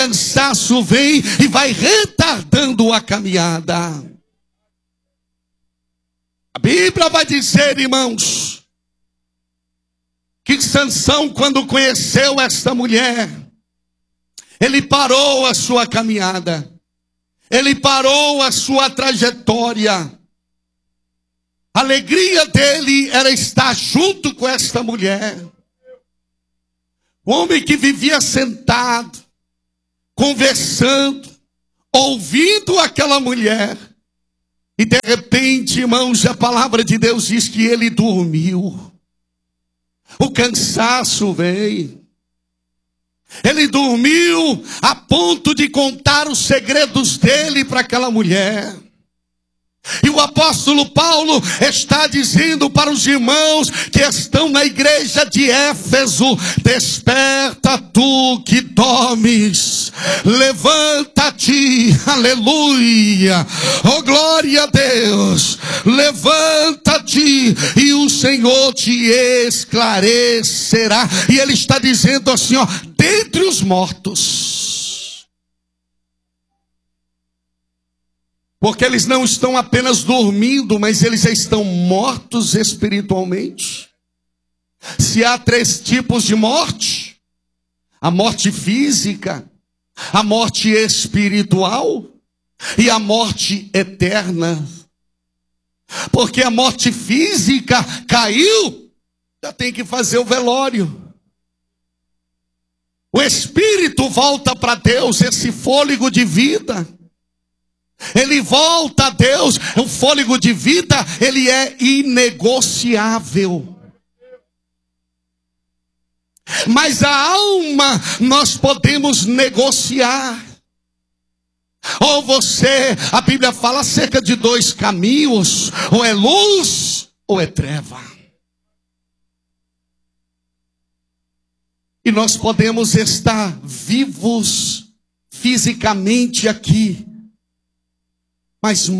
cansaço vem e vai retardando a caminhada. A Bíblia vai dizer, irmãos, que Sansão, quando conheceu esta mulher, ele parou a sua caminhada, ele parou a sua trajetória. A alegria dele era estar junto com esta mulher. O homem que vivia sentado, conversando, ouvindo aquela mulher. E de repente, irmãos, a palavra de Deus diz que ele dormiu. O cansaço veio. Ele dormiu a ponto de contar os segredos dele para aquela mulher. E o apóstolo Paulo está dizendo para os irmãos que estão na igreja de Éfeso: desperta tu que dormes, levanta-te, aleluia, oh glória a Deus, levanta-te e o Senhor te esclarecerá. E ele está dizendo assim, ó, dentre os mortos. Porque eles não estão apenas dormindo, mas eles já estão mortos espiritualmente. Se há 3 tipos de morte: a morte física, a morte espiritual e a morte eterna. Porque a morte física caiu, já tem que fazer o velório. O espírito volta para Deus, esse fôlego de vida. Ele volta a Deus, o fôlego de vida, ele é inegociável. Mas a alma nós podemos negociar. Ou você, a Bíblia fala acerca de 2 caminhos, ou é luz ou é treva. E nós podemos estar vivos fisicamente aqui, mas